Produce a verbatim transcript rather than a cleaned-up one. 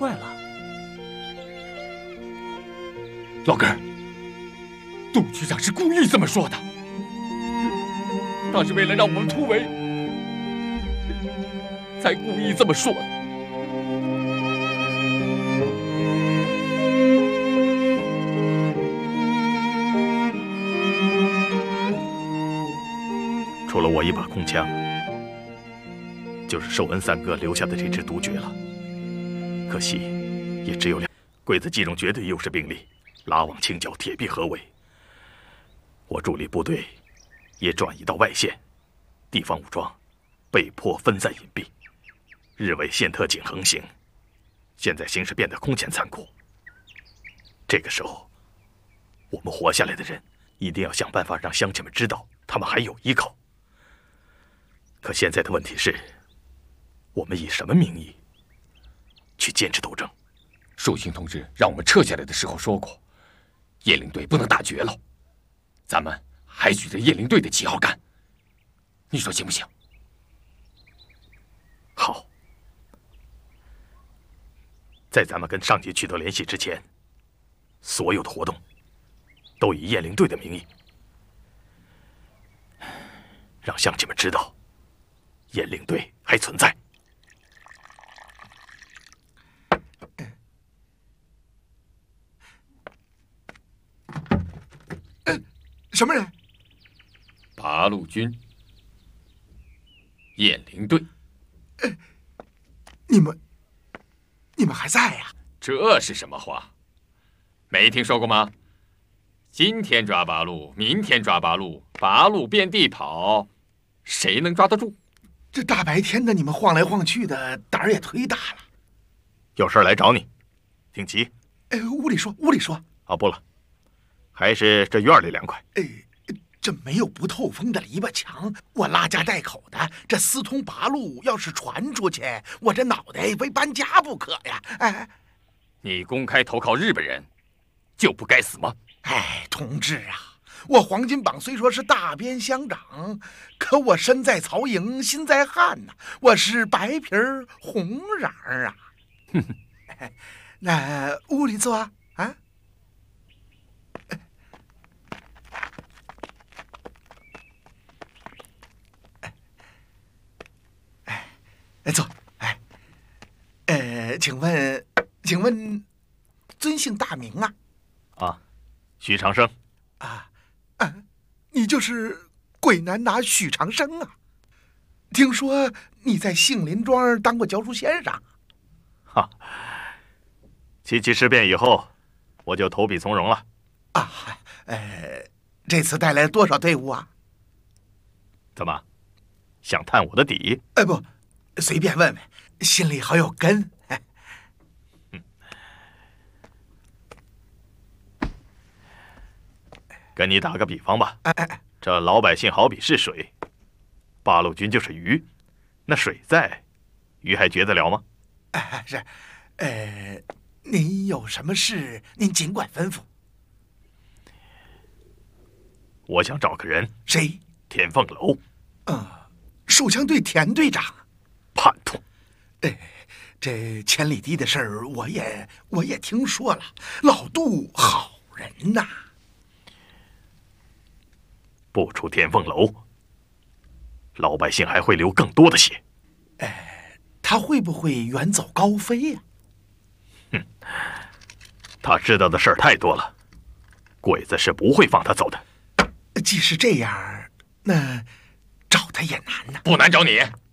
怪了。 老根儿，杜局长是故意这么说的，他是为了让我们突围，才故意这么说的。 除了我一把空枪，就是寿恩三哥留下的这支独决了。可惜，也只有两。鬼子集中绝对优势兵力，拉网清剿，铁壁合围。我主力部队也转移到外线，地方武装被迫分散隐蔽，日伪线特警横行。现在形势变得空前残酷。这个时候，我们活下来的人一定要想办法让乡亲们知道，他们还有依靠。可现在的问题是，我们以什么名义去坚持斗争？ 寿星同志让我们撤下来的时候说过，雁翎队不能打绝了，咱们还举着雁翎队的旗号干，你说行不行？ 好，在咱们跟上级取得联系之前，所有的活动都以雁翎队的名义，让乡亲们知道，雁翎队还存在。 什么人？ 八路军，雁翎队。 呃，你们，你们还在呀？ 这是什么话？没听说过吗？今天抓八路，明天抓八路，八路遍地跑，谁能抓得住？ 这大白天的，你们晃来晃去的，胆儿也忒大了。 有事来找你，听齐。 哎，屋里说，屋里说。 啊，不了。还是这院里凉快。 哎，这没有不透风的篱笆墙，我拉家带口的，这私通八路要是传出去，我这脑袋非搬家不可呀！哎， 你公开投靠日本人，就不该死吗？ 哎，同志啊，我黄金榜虽说是大边乡长，可我身在曹营心在汉呐、啊，我是白皮儿红瓤啊！哼哼，那屋里坐啊。哎，坐。哎，呃，请问，请问，尊姓大名啊？ 啊，许长生。 啊，啊，你就是鬼男拿许长生啊？听说你在杏林庄当过教书先生。 哈，七七事变以后，我就投笔从戎了。 啊，呃，这次带来多少队伍啊？ 怎么，想探我的底？ 哎，不。随便问问，心里好有根。 嗯，跟你打个比方吧， 哎哎， 这老百姓好比是水，八路军就是鱼，那水在，鱼还绝得了吗？ 哎，是，呃，您有什么事，您尽管吩咐。 我想找个人。 谁？ 田凤楼。 呃，手枪队田队长。 叛徒！ 哎，这千里堤的事儿，我也我也听说了。老杜好人呐， 不出田凤楼，老百姓还会流更多的血。 哎，他会不会远走高飞呀？ 哼，他知道的事儿太多了，鬼子是不会放他走的。 既是这样，那找他也难呐。 不难找你。